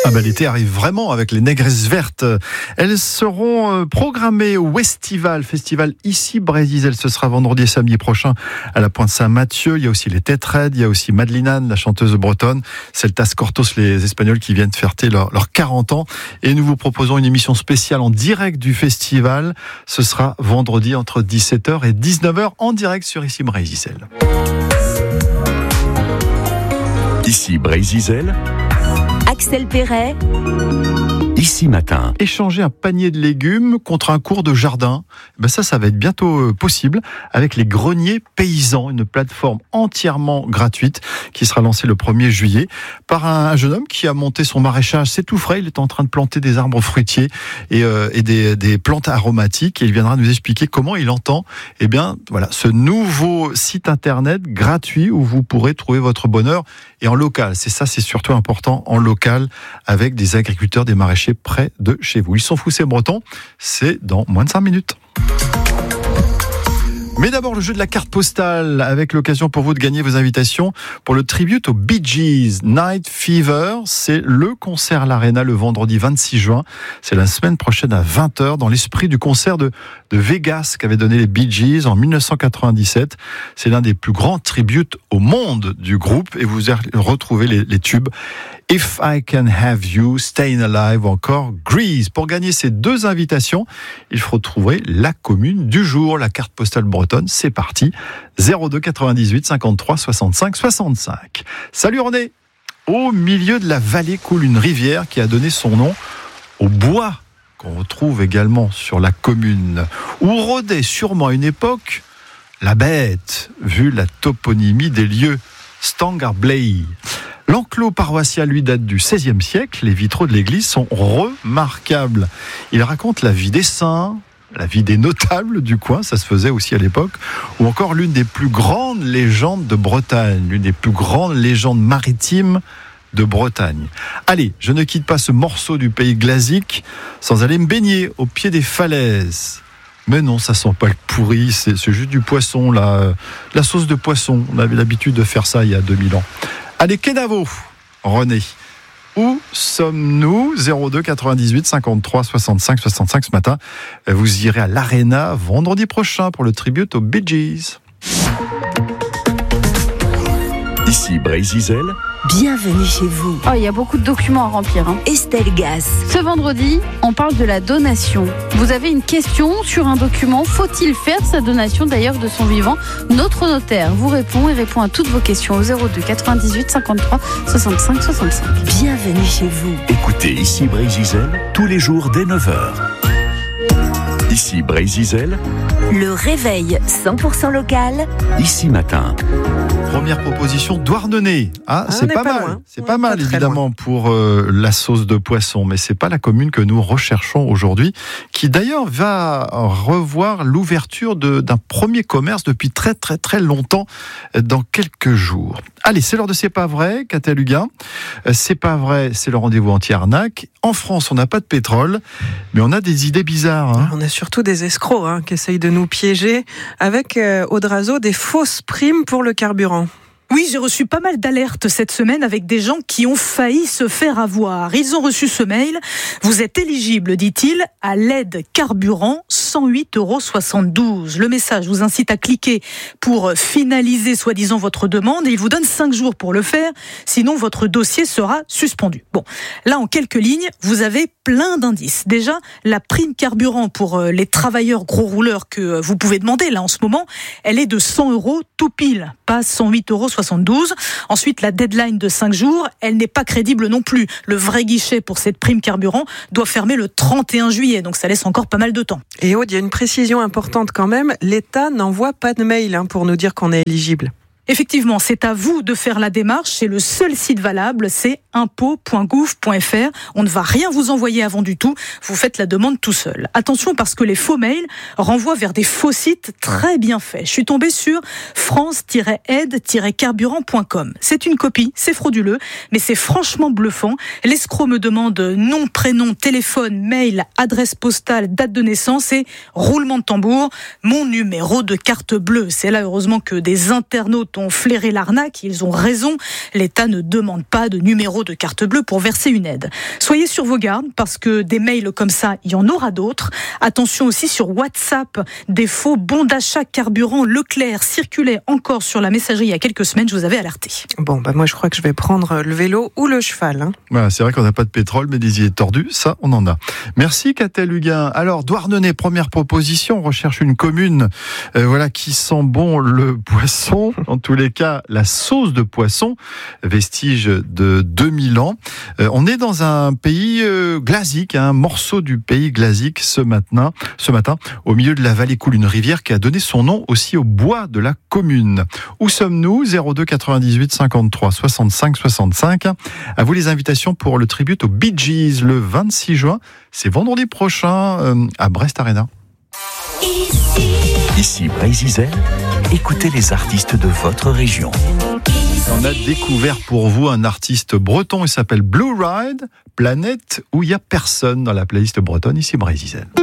Ah ben, l'été arrive vraiment avec les négresses vertes. Elles seront programmées au Westival, festival ici Brésil. Ce sera vendredi et samedi prochain à la Pointe Saint-Mathieu. Il y a aussi les Têtes Raides, il y a aussi Madeleine Anne, la chanteuse bretonne, Celtas Cortos, les Espagnols qui viennent fêter leurs 40 ans. Et nous vous proposons une émission spéciale en direct du festival. Ce sera vendredi entre 17h et 19h en direct sur ici Brésil. Ici Brésil. Axel Perret. Ici Matin. Échanger un panier de légumes contre un cours de jardin, ça va être bientôt possible avec les greniers paysans, une plateforme entièrement gratuite qui sera lancée le 1er juillet par un jeune homme qui a monté son maraîchage. C'est tout frais, il est en train de planter des arbres fruitiers et des plantes aromatiques et il viendra nous expliquer comment il entend ce nouveau site internet gratuit où vous pourrez trouver votre bonheur et en local. C'est surtout important, en local avec des agriculteurs, des maraîchers près de chez vous. Ils sont fous ces Bretons, c'est dans moins de 5 minutes. Mais d'abord le jeu de la carte postale avec l'occasion pour vous de gagner vos invitations pour le tribute aux Bee Gees. Night Fever, c'est le concert à l'Arena le vendredi 26 juin. C'est la semaine prochaine à 20h dans l'esprit du concert de Vegas qu'avaient donné les Bee Gees en 1997. C'est l'un des plus grands tributes au monde du groupe et vous retrouvez les tubes If I Can Have You, Stayin' Alive ou encore Grease. Pour gagner ces deux invitations, il faut trouver la commune du jour, la carte postale bretonne. C'est parti, 02 98 53 65 65. Salut René. Au milieu de la vallée coule une rivière qui a donné son nom au bois qu'on retrouve également sur la commune, où rôdait sûrement à une époque la bête, vu la toponymie des lieux, Stangarblay. L'enclos paroissial, lui, date du XVIe siècle. Les vitraux de l'église sont remarquables. Il raconte la vie des saints, la vie des notables du coin, ça se faisait aussi à l'époque, ou encore l'une des plus grandes légendes de Bretagne, l'une des plus grandes légendes maritimes de Bretagne. Allez, je ne quitte pas ce morceau du pays glasique sans aller me baigner au pied des falaises. Mais non, ça sent pas le pourri, c'est juste du poisson, la sauce de poisson. On avait l'habitude de faire ça il y a 2000 ans. Allez, Kenavo, René. Où sommes-nous ? 02 98 53 65 65 ce matin. Vous irez à l'Arena vendredi prochain pour le tribute aux Bee Gees. Ici Brésil. Bienvenue chez vous. Oh, il y a beaucoup de documents à remplir. Estelle Gas. Ce vendredi, on parle de la donation. Vous avez une question sur un document. Faut-il faire sa donation d'ailleurs de son vivant ? Notre notaire vous répond et répond à toutes vos questions au 02 98 53 65 65. Bienvenue chez vous. Écoutez Ici Brésil tous les jours dès 9h. Ici Brésil. Le réveil 100% local. Ici Matin. Première proposition, Douarnenez. C'est pas mal. Loin. C'est pas mal, évidemment, pour la sauce de poisson. Mais c'est pas la commune que nous recherchons aujourd'hui, qui d'ailleurs va revoir l'ouverture d'un premier commerce depuis très, très, très longtemps dans quelques jours. Allez, c'est l'heure de C'est pas vrai, Catel Huguin. C'est pas vrai, c'est le rendez-vous anti-arnaque. En France, on n'a pas de pétrole, mais on a des idées bizarres. On a surtout des escrocs qui essayent de nous piéger avec, Audrazo, des fausses primes pour le carburant. Oui, j'ai reçu pas mal d'alertes cette semaine avec des gens qui ont failli se faire avoir. Ils ont reçu ce mail. Vous êtes éligible, dit-il, à l'aide carburant, 108,72 €. Le message vous incite à cliquer pour finaliser soi-disant votre demande et il vous donne 5 jours pour le faire. Sinon, votre dossier sera suspendu. Bon, là, en quelques lignes, vous avez plein d'indices. Déjà, la prime carburant pour les travailleurs gros rouleurs que vous pouvez demander, là, en ce moment, elle est de 100 € tout pile, pas 108,72 €. Ensuite, la deadline de 5 jours, elle n'est pas crédible non plus. Le vrai guichet pour cette prime carburant doit fermer le 31 juillet, donc ça laisse encore pas mal de temps. Et Aude, il y a une précision importante quand même, l'État n'envoie pas de mail pour nous dire qu'on est éligible. Effectivement, c'est à vous de faire la démarche. C'est le seul site valable, c'est impôts.gouv.fr. On ne va rien vous envoyer avant du tout. Vous faites la demande tout seul. Attention parce que les faux mails renvoient vers des faux sites très bien faits. Je suis tombée sur france-aide-carburant.com. C'est une copie, c'est frauduleux, mais c'est franchement bluffant. L'escroc me demande nom, prénom, téléphone, mail, adresse postale, date de naissance et roulement de tambour, mon numéro de carte bleue. C'est là heureusement que des internautes internautes ont flairé l'arnaque. Ils ont raison. L'État ne demande pas de numéro de carte bleue pour verser une aide. Soyez sur vos gardes parce que des mails comme ça, il y en aura d'autres. Attention aussi sur WhatsApp. Des faux bons d'achat carburant Leclerc circulaient encore sur la messagerie il y a quelques semaines. Je vous avais alerté. Bon, moi je crois que je vais prendre le vélo ou le cheval. Voilà, c'est vrai qu'on n'a pas de pétrole, mais des idées tordues, ça, on en a. Merci, Catel Huguin. Alors, Douarnenez, première proposition. On recherche une commune qui sent bon le poisson. En tous les cas, la sauce de poisson, vestige de 2000 ans. On est dans un pays glasique, un morceau du pays glasique ce matin. Au milieu de la vallée coule une rivière qui a donné son nom aussi au bois de la commune. Où sommes-nous ? 02 98 53 65 65. À vous les invitations pour le tribute aux Bee Gees le 26 juin. C'est vendredi prochain à Brest Arena. Ici Brésil, écoutez les artistes de votre région. On a découvert pour vous un artiste breton, il s'appelle Blue Ride, planète où il n'y a personne dans la playlist bretonne, ici Brésil.